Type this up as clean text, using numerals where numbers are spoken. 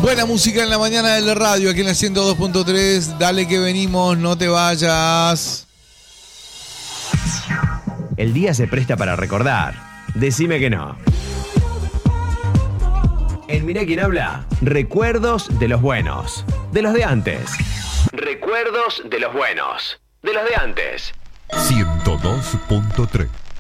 Buena música en la mañana de la radio, aquí en la 102.3. Dale que venimos, no te vayas. El día se presta para recordar. Decime que no. En Mirá quién habla, recuerdos de los buenos. De los de antes. Recuerdos de los buenos. De los de antes. 102.3